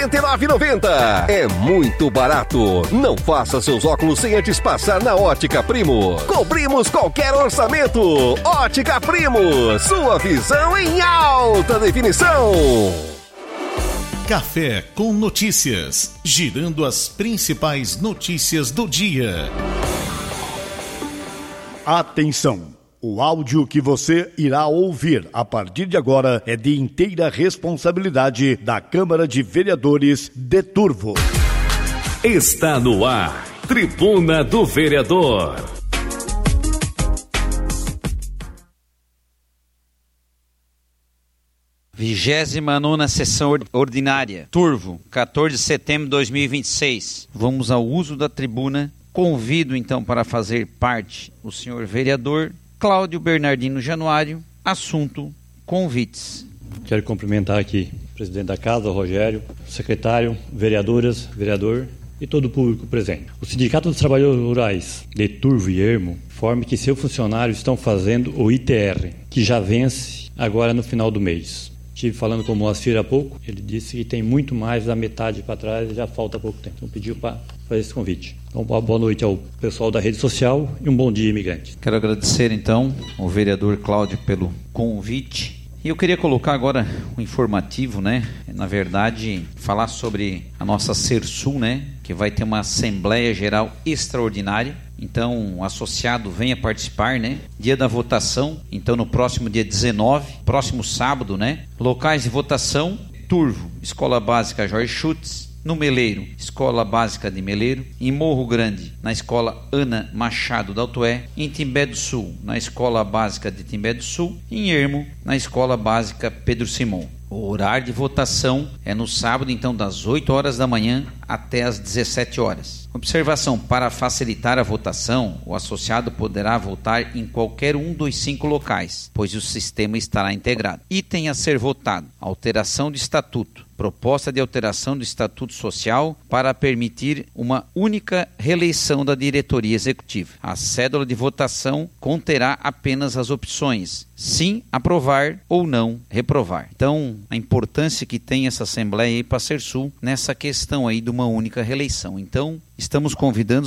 R$ 99,90. É muito barato. Não faça seus óculos sem antes passar na Ótica Primo. Cobrimos qualquer orçamento. Ótica Primo, sua visão em alta definição. Café com Notícias, girando as principais notícias do dia. Atenção! O áudio que você irá ouvir a partir de agora é de inteira responsabilidade da Câmara de Vereadores de Turvo. Está no ar, Tribuna do Vereador. Vigésima nona sessão ordinária, Turvo, 14 de setembro de 2026. Vamos ao uso da tribuna. Convido então para fazer parte o senhor vereador Cláudio Bernardino Januário. Assunto: convites. Quero cumprimentar aqui o presidente da casa, o Rogério, secretário, vereadoras, vereador e todo o público presente. O Sindicato dos Trabalhadores Rurais de Turvo e Ermo informa que seus funcionários estão fazendo o ITR, que já vence agora no final do mês. Estive falando com o Moacir há pouco, ele disse que tem muito mais da metade para trás e já falta pouco tempo. Então pediu para fazer esse convite. Então, boa noite ao pessoal da rede social e um bom dia, imigrante. Quero agradecer então ao vereador Cláudio pelo convite. E eu queria colocar agora um informativo, né? Na verdade, falar sobre a nossa Sersul, né? Que vai ter uma Assembleia Geral extraordinária. Então, o associado venha participar, né? Dia da votação, então no próximo dia 19, próximo sábado, né? Locais de votação: Turvo, Escola Básica Jorge Schutz. No Meleiro, Escola Básica de Meleiro. Em Morro Grande, na Escola Ana Machado da Altoé. Em Timbé do Sul, na Escola Básica de Timbé do Sul. Em Ermo, na Escola Básica Pedro Simão. O horário de votação é no sábado, então, das 8 horas da manhã até as 17 horas. Observação: para facilitar a votação, o associado poderá votar em qualquer um dos 5 locais, pois o sistema estará integrado. Item a ser votado: alteração de estatuto. Proposta de alteração do Estatuto Social para permitir uma única reeleição da diretoria executiva. A cédula de votação conterá apenas as opções: sim, aprovar, ou não, reprovar. Então, a importância que tem essa Assembleia aí para a Sersul nessa questão aí de uma única reeleição. Então, estamos convidando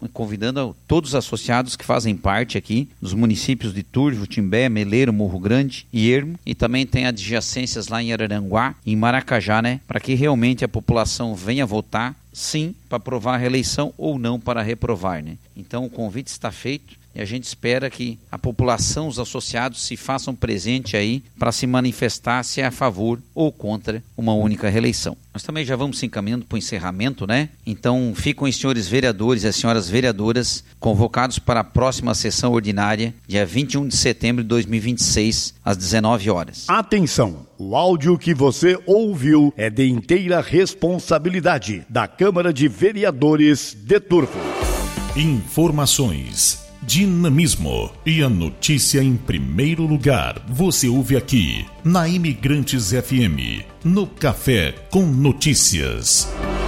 todos os associados que fazem parte aqui dos municípios de Turvo, Timbé, Meleiro, Morro Grande e Ermo, e também tem adjacências lá em Araranguá e em Maracajá, né? Para que realmente a população venha votar sim para aprovar a reeleição ou não para reprovar, né? Então o convite está feito e a gente espera que a população, os associados, se façam presente aí para se manifestar se é a favor ou contra uma única reeleição. Nós também já vamos se encaminhando para o encerramento, né? Então ficam os senhores vereadores e as senhoras vereadoras convocados para a próxima sessão ordinária, dia 21 de setembro de 2026, às 19 horas. Atenção! O áudio que você ouviu é de inteira responsabilidade da Câmara de Vereadores de Turvo. Informações, dinamismo e a notícia em primeiro lugar. Você ouve aqui na Imigrantes FM, no Café com Notícias.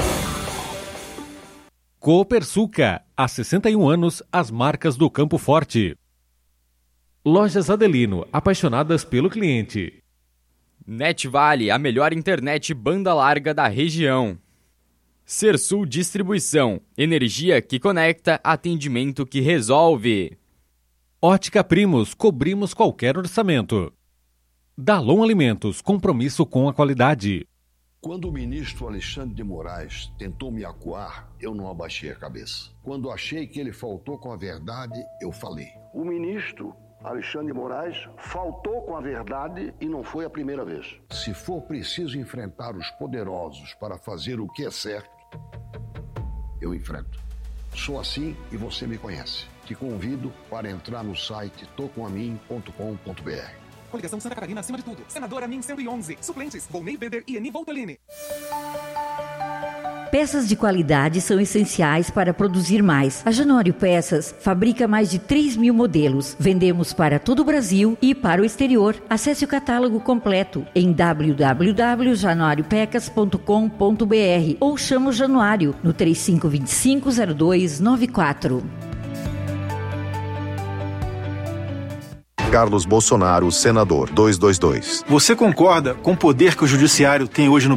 Copersuca, há 61 anos, as marcas do Campo Forte. Lojas Adelino, apaixonadas pelo cliente. NetVale, a melhor internet banda larga da região. Sersul Distribuição, energia que conecta, atendimento que resolve. Ótica Primos, cobrimos qualquer orçamento. Dalon Alimentos, compromisso com a qualidade. Quando o ministro Alexandre de Moraes tentou me acuar, eu não abaixei a cabeça. Quando achei que ele faltou com a verdade, eu falei. O ministro Alexandre de Moraes faltou com a verdade e não foi a primeira vez. Se for preciso enfrentar os poderosos para fazer o que é certo, eu enfrento. Sou assim e você me conhece. Te convido para entrar no site tocomamin.com.br. Coligação Santa Catarina acima de tudo. Senadora Min 111. Suplentes: Volney Beder e Eni Voltolini. Peças de qualidade são essenciais para produzir mais. A Januário Peças fabrica mais de 3.000 modelos. Vendemos para todo o Brasil e para o exterior. Acesse o catálogo completo em www.januariopecas.com.br ou chama o Januário no 3525-0294. Carlos Bolsonaro, senador, 222. Você concorda com o poder que o judiciário tem hoje no